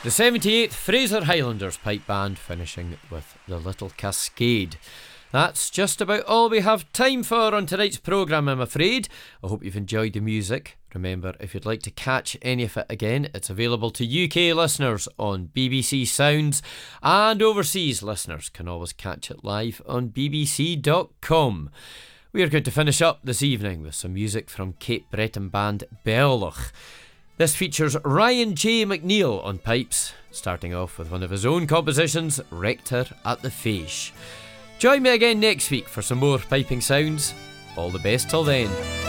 The 78th Fraser Highlanders Pipe Band finishing with The Little Cascade. That's just about all we have time for on tonight's programme, I'm afraid. I hope you've enjoyed the music. Remember, if you'd like to catch any of it again, it's available to UK listeners on BBC Sounds, and overseas listeners can always catch it live on bbc.com. We are going to finish up this evening with some music from Cape Breton band Beowulch. This features Ryan J. McNeil on pipes, starting off with one of his own compositions, Rector at the Fèis. Join me again next week for some more piping sounds. All the best till then.